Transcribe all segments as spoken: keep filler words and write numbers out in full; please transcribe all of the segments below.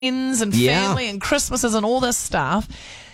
friends and Yeah. family and Christmases and all this stuff.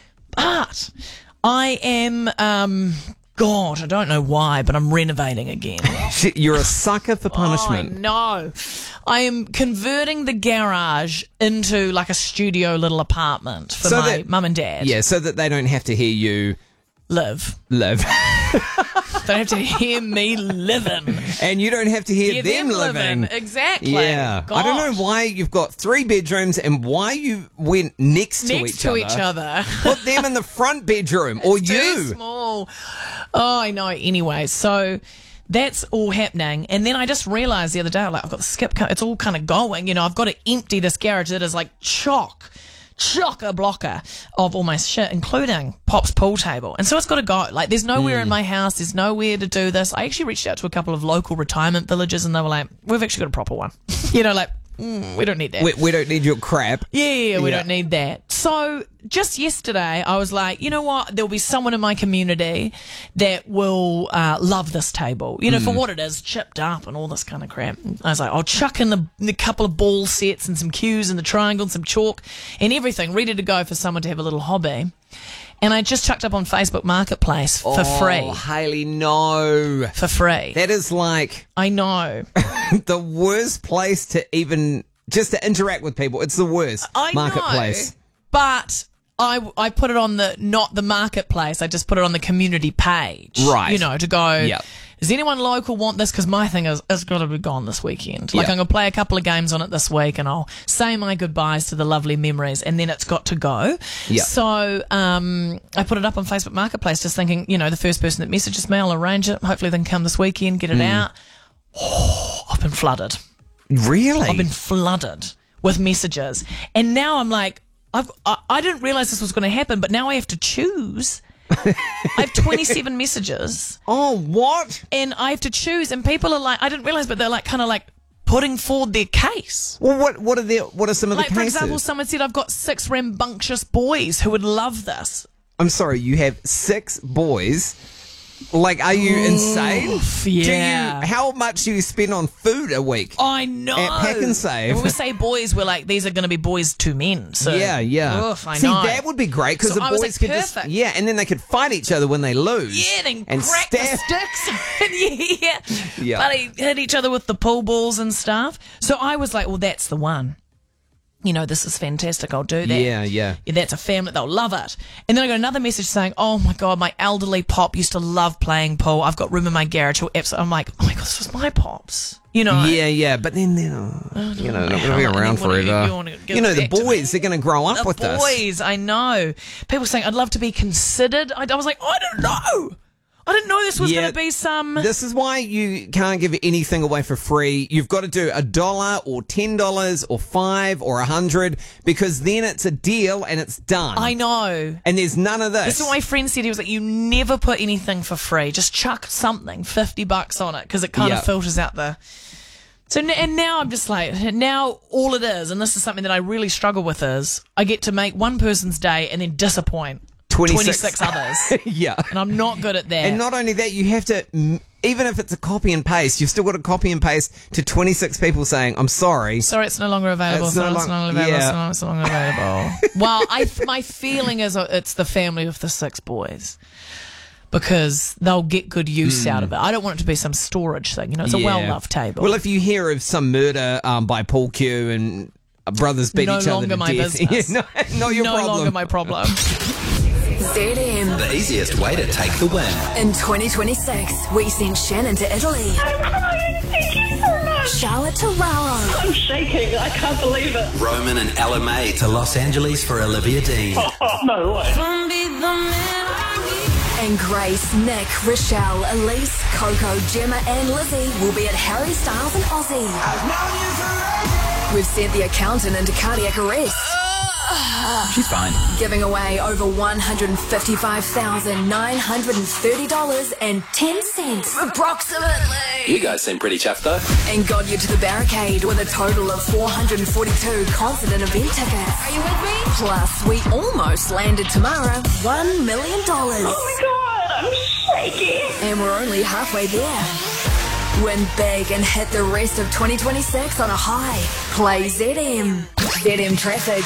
But I am, um, God, I don't know why, but I'm renovating again. You're a sucker for punishment. Oh, no. I am converting the garage into like a studio little apartment for So my that- mum and dad. Yeah, so that they don't have to hear you Live. live. They don't have to hear me living. And you don't have to hear Hear them, living. Exactly. Yeah. I don't know Gosh. why you've got three bedrooms and why you went next, to Next each to other. each other. Put them in the front bedroom or Too you. small. Oh, I know. Anyway, so that's all happening. And then I just realised the other day, like, I've got the skip car. It's all kind of going. You know, I've got to empty this garage that is like chock. Chock-a-blocker of all my shit, including Pop's pool table. And so it's got to go. Like, there's nowhere Mm. in my house. There's nowhere to do this. I actually reached out to a couple of local retirement villages and they were like, we've actually got a proper one. You know, like, mm, we don't need that. We, we don't need your crap. Yeah, yeah, yeah, we Yeah. don't need that. So just yesterday, I was like, you know what? There'll be someone in my community that will uh, love this table. You know, for what it is, chipped up and all this kind of crap. I was like, I'll chuck in the, the couple of ball sets and some cues and the triangle and some chalk and everything ready to go for someone to have a little hobby. And I just chucked up on Facebook Marketplace for oh, free. Hayley, no. For free. That is like I know. the worst place to even just to interact with people. It's the worst. I Marketplace. know, but I, I put it on the, not the marketplace, I just put it on the community page. Right. You know, to go, Yep. does anyone local want this? Because my thing is, it's got to be gone this weekend. Like, Yep. I'm going to play a couple of games on it this week and I'll say my goodbyes to the lovely memories and then it's got to go. Yep. So um, I put it up on Facebook Marketplace just thinking, you know, the first person that messages me, I'll arrange it. Hopefully they can come this weekend, get it out. Oh, I've been flooded. Really? I've been flooded with messages. And now I'm like, I've, I, I didn't realize this was going to happen, but now I have to choose. I have twenty-seven messages oh, what? and I have to choose. And people are like, I didn't realize, but they're like kind of like putting forward their case. Well, what what are the what are some of Like, the for cases? example, someone said, I've got six rambunctious boys who would love this. I'm sorry, you have six boys. Like, are you insane? yeah. Do you, how much do you spend on food a week? I know. At Pack and Save. When we say boys, we're like, these are going to be boys to men. So, yeah, yeah. Oof, I See, know. that would be great because So the I was boys like, could just perfect. yeah, and then they could fight each other when they lose. Yeah, then and crack stab. the sticks. yeah. Yeah. Bloody hit each other with the pool balls and stuff. So I was like, well, that's the one. You know, this is fantastic. I'll do that. Yeah, yeah. Yeah, that's a family. They'll love it. And then I got another message saying, oh, my God, my elderly pop used to love playing pool. I've got room in my garage. He'll absolutely. I'm like, oh, my God, this was my pops. You know? Yeah, yeah, but then they're not, you know, not going to be How- around what do you- forever. you wanna give You know, it the back to boys, me? they're going to grow up The with this. boys, I know. People saying, I'd love to be considered. I, I was like, I don't know. I didn't know this was Yeah, going to be some... This is why you can't give anything away for free. You've got to do a dollar or ten dollars or five or a hundred because then it's a deal and it's done. I know. And there's none of this. This is what my friend said. He was like, you never put anything for free. Just chuck something, fifty bucks on it, because it kind Yeah. of filters out the... So, n- and now I'm just like, now all it is, and this is something that I really struggle with, is I get to make one person's day and then disappoint twenty-six twenty-six others. yeah. And I'm not good at that. And not only that, you have to, mm, even if it's a copy and paste, you've still got to copy and paste to twenty-six people saying, I'm sorry. Sorry, it's no longer available. It's Sorry, no it's no long- longer available. yeah. It's no- It's no longer available. Well, I, my feeling is uh, it's the family with the six boys. Because they'll get good use out of it. I don't want it to be some storage thing. You know, it's a Hmm. Yeah. well-loved table. Well, if you hear of some murder um, by Paul Q and uh, brothers beat No each other longer to my death, business. yeah, no, not your no problem. longer my problem. Z M. The easiest way to take the win. In twenty twenty-six, we sent Shannon to Italy, I'm crying. Thank you so much. Charlotte to Raro, I'm shaking. I can't believe it. Roman and Ella May to Los Angeles for Olivia Dean. Oh, no way. and Grace, Nick, Rochelle, Elise, Coco, Gemma and Lizzie will be at Harry Styles and Aussie. We've sent the accountant into cardiac arrest, She's fine. giving away over one hundred fifty-five thousand nine hundred thirty dollars and ten cents, approximately. You guys seem pretty chuffed though. And got you to the barricade with a total of four hundred forty-two concert and event tickets. Are you with me? Plus, we almost landed tomorrow one million dollars. Oh my god, I'm shaking. And we're only halfway there. Win big and hit the rest of twenty twenty-six on a high. Play Z M. Z M Traffic.